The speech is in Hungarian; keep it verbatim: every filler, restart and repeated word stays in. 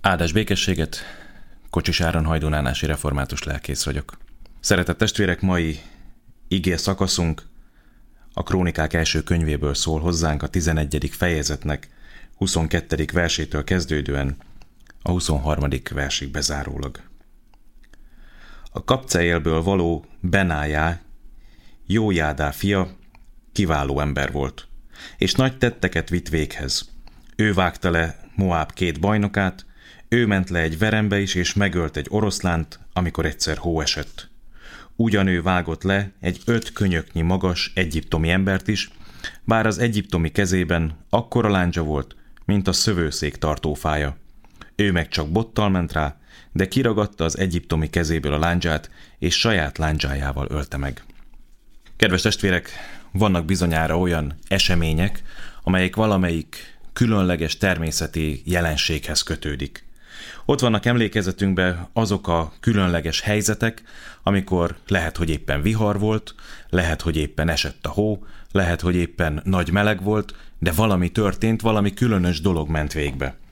Áldás békességet, Kocsis Áron hajdúnánási református lelkész vagyok. Szeretett testvérek, mai igér szakaszunk a Krónikák első könyvéből szól hozzánk, a tizenegyedik fejezetnek huszonkettedik versétől kezdődően a huszonharmadik versig bezárólag. A Kapceélből való Benájá, Jójádá fia, kiváló ember volt, és nagy tetteket vitt véghez. Ő vágta le Moáb két bajnokát, ő ment le egy verembe is, és megölt egy oroszlánt, amikor egyszer hó esett. Ugyanő vágott le egy öt könyöknyi magas egyiptomi embert is, bár az egyiptomi kezében akkora láncsa volt, mint a szövőszék tartófája. Ő meg csak bottal ment rá, de kiragadta az egyiptomi kezéből a lándzsát, és saját láncsájával ölte meg. Kedves testvérek, vannak bizonyára olyan események, amelyek valamelyik különleges természeti jelenséghez kötődik. Ott vannak emlékezetünkben azok a különleges helyzetek, amikor lehet, hogy éppen vihar volt, lehet, hogy éppen esett a hó, lehet, hogy éppen nagy meleg volt, de valami történt, valami különös dolog ment végbe.